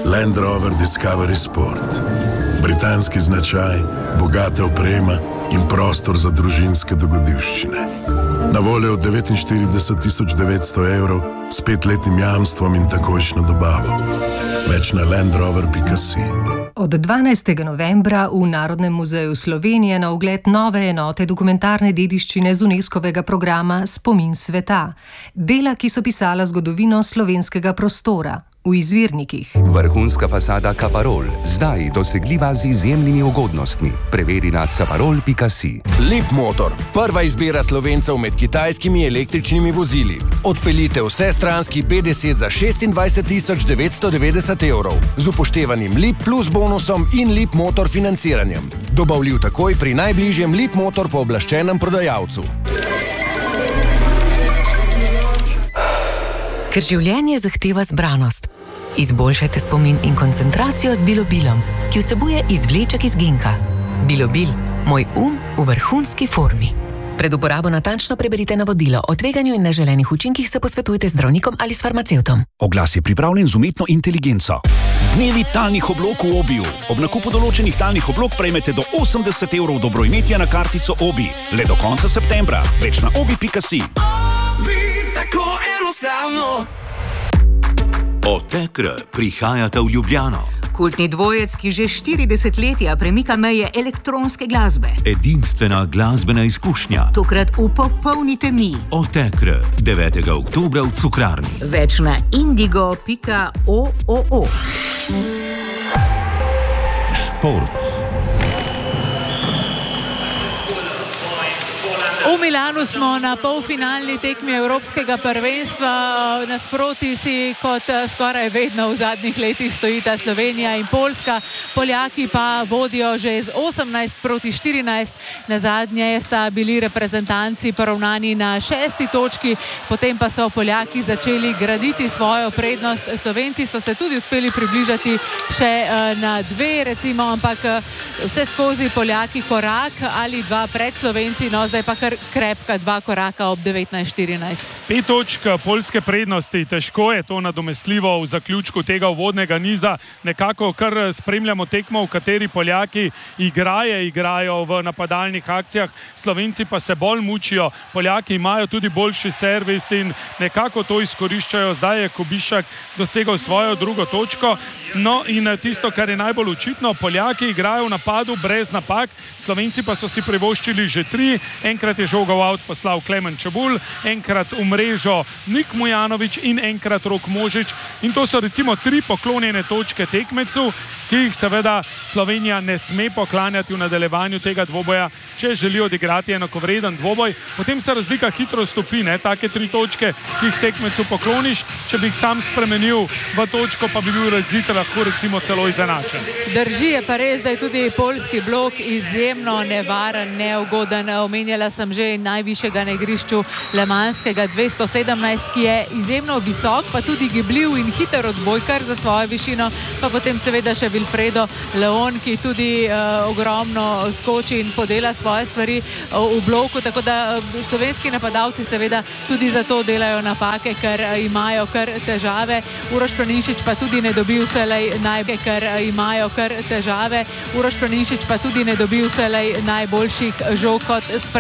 Land Rover Discovery Sport. Britanski značaj, bogata oprema in prostor za družinske dogodivščine. Na voljo od 49.900 evrov s 5-letnim jamstvom in takojšnjo dobavo. Več na landrover.si. Od 12. novembra v Narodnem muzeju Slovenije na ogled nove enote dokumentarne dediščine z UNESCO-vega programa Spomin sveta. Dela, ki so pisala zgodovino slovenskega prostora. V izvirnikih. Vrhunska fasada Caparol, zdaj dosegljiva z izjemnimi ugodnostmi. Preveri na caparol.si. Leapmotor, prva izbira Slovencev med kitajskimi električnimi vozili. Odpeljite vsestranski P10 za 26.990 evrov z upoštevanim Leap Plus bonusom in Leapmotor financiranjem. Dobavljiv takoj pri najbližjem Leapmotor pooblaščenem prodajalcu. Ker življenje zahteva zbranost. Izboljšajte spomin in koncentracijo z Bilobilom, ki vsebuje izvleček iz ginka. Bilobil, moj v vrhunski formi. Pred uporabo natančno preberite navodilo. O tveganju in neželenih učinkih se posvetujte z zdravnikom ali s farmacevtom. Oglas je pripravljen z umetno inteligenco. Dnevi talnih oblog v Obiju. Ob nakupu določenih talnih oblog prejmete do 80 evrov dobroimetja na kartico Obi. Le do konca septembra. Več na obi.si. Otekr prihajata v Ljubljano. Kultni dvojec, ki že 40 letja premika meje elektronske glasbe. Edinstvena glasbena izkušnja. Tokrat v popolni temi. Otekr 9. oktobra v Cukrarni. Več na indigo.oo. Šport. V Milanu smo na polfinalni tekmi Evropskega prvenstva. Nasproti si kot skoraj vedno v zadnjih letih stojita Slovenija in Poljska. Poljaki pa vodijo že z 18-14. Nazadnje sta bili reprezentanci poravnani na 6. točki, potem pa so Poljaki začeli graditi svojo prednost. Slovenci so se tudi uspeli približati še na 2, recimo, ampak vse skozi Poljaki korak ali 2 pred Slovenci, no zdaj pa kar krepka 2 koraka ob 19-14. 5 točk poljske prednosti, težko je to nadomestljivo v zaključku tega uvodnega niza. Nekako kar spremljamo tekmo, v kateri Poljaki igrajo v napadalnih akcijah, Slovenci pa se bolj mučijo. Poljaki imajo tudi boljši servis in nekako to izkoriščajo. Zdaj je Kubišak dosegel svojo 2. točko. No in tisto, kar je najbolj očitno, Poljaki igrajo v napadu brez napak, Slovenci pa so si privoščili že 3. Enkrat je žogo out poslal Klemen Čebulj, enkrat v mrežo Nik Mujanović in enkrat Rok Možič. In to so recimo 3 poklonjene točke tekmecu, ki jih seveda Slovenija ne sme poklanjati v nadaljevanju tega dvoboja, če želi odigrati enakovreden dvoboj. Potem se razlika hitro stopi, ne? Take 3 točke, ki jih tekmecu pokloniš, če bi jih sam spremenil v točko, pa bi bil rezultat lahko recimo celo izenačen. Drži, je pa res, da je tudi poljski blok izjemno nevaren, neugoden. Omenjala sem že najvišjega na igrišču lemanskega 217, ki je izjemno visok, pa tudi gibljiv in hiter odbojkar za svojo višino, pa potem seveda še Wilfredo Leon, ki tudi ogromno skoči in podela svoje stvari v bloku, tako da slovenski napadalci seveda tudi zato delajo napake, ker imajo kar težave. Uroš Planinšič pa tudi ne dobi vselej najboljših žog kot